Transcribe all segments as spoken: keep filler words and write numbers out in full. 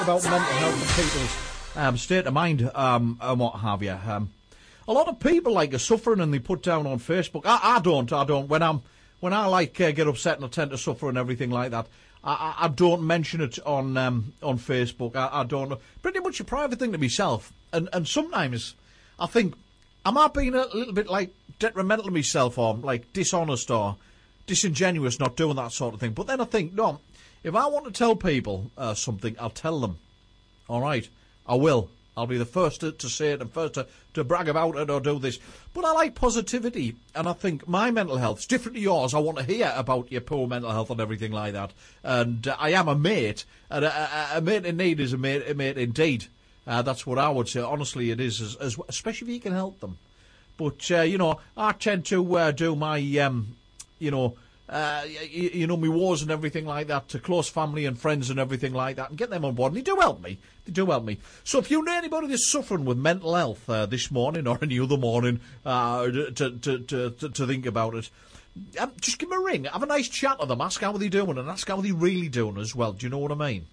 about mental health and people's um, state of mind um, and what have you. Um, a lot of people like are suffering and they put down on Facebook. I, I don't. I don't. When I'm when I like uh, get upset and I tend to suffer and everything like that, I, I, I don't mention it on um, on Facebook. I, I don't. Pretty much a private thing to myself. And and sometimes I think, am I being a little bit like detrimental to myself or like dishonest or disingenuous not doing that sort of thing? But then I think, no, if I want to tell people uh, something, I'll tell them. All right, I will. I'll be the first to, to say it and first to, to brag about it or do this. But I like positivity, and I think my mental health's different to yours. I want to hear about your poor mental health and everything like that. And uh, I am a mate, and a, a, a mate in need is a mate, a mate indeed. Uh, that's what I would say. Honestly, it is, as, as, especially if you can help them. But, uh, you know, I tend to uh, do my, um, you know, uh, you, you know, my wars and everything like that to close family and friends and everything like that and get them on board. And they do help me. They do help me. So if you know anybody that's suffering with mental health uh, this morning or any other morning uh, to, to, to, to, to think about it, um, just give them a ring. Have a nice chat with them. Ask how they're doing and ask how they're really doing as well. Do you know what I mean?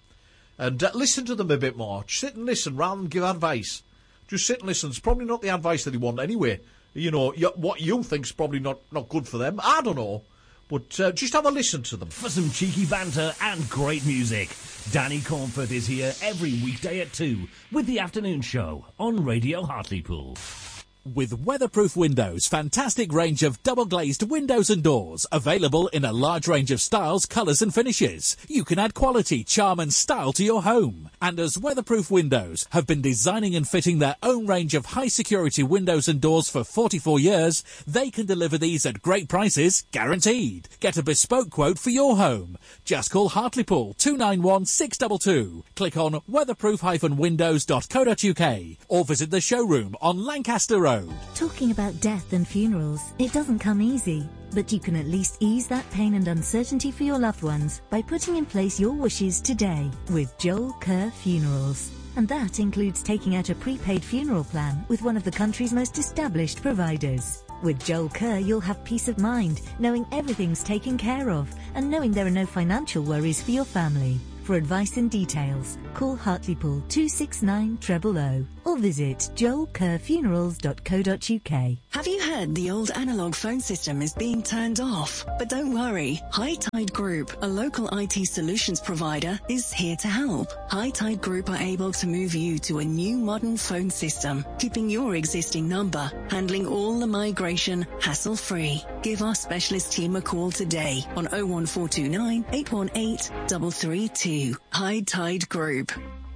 And uh, listen to them a bit more. Just sit and listen rather than give advice. Just sit and listen. It's probably not the advice that they want anyway. You know, you, what you think's probably not, not good for them. I don't know. But uh, just have a listen to them. For some cheeky banter and great music, Danny Cornford is here every weekday at two with The Afternoon Show on Radio Hartlepool. With Weatherproof Windows, fantastic range of double-glazed windows and doors, available in a large range of styles, colours and finishes. You can add quality, charm and style to your home. And as Weatherproof Windows have been designing and fitting their own range of high-security windows and doors for forty-four years, they can deliver these at great prices, guaranteed. Get a bespoke quote for your home. Just call Hartlepool two nine one six two two. Click on weatherproof dash windows dot co dot uk or visit the showroom on Lancaster Road. Talking about death and funerals, it doesn't come easy, but you can at least ease that pain and uncertainty for your loved ones by putting in place your wishes today with Joel Kerr Funerals. And that includes taking out a prepaid funeral plan with one of the country's most established providers. With Joel Kerr, you'll have peace of mind, knowing everything's taken care of and knowing there are no financial worries for your family. For advice and details, call Hartlepool two six nine zero zero zero or visit joel kerr funerals dot co dot uk. Have you heard the old analogue phone system is being turned off? But don't worry, High Tide Group, a local I T solutions provider, is here to help. High Tide Group are able to move you to a new modern phone system, keeping your existing number, handling all the migration hassle-free. Give our specialist team a call today on oh one four two nine, eight one eight, three three two. High Tide Group.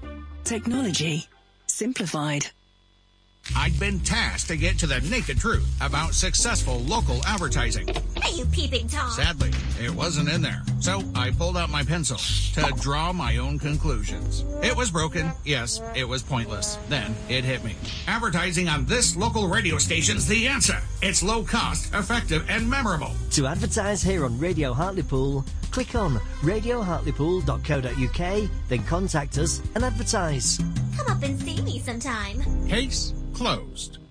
Technology simplified. I'd been tasked to get to the naked truth about successful local advertising. Hey, you peeping Tom. Sadly, it wasn't in there. So I pulled out my pencil to draw my own conclusions. It was broken. Yes, it was pointless. Then it hit me. Advertising on this local radio station's the answer. It's low cost, effective, and memorable. To advertise here on Radio Hartlepool, click on radio hartlepool dot co dot uk, then contact us and advertise. Come up and see me sometime. Case closed.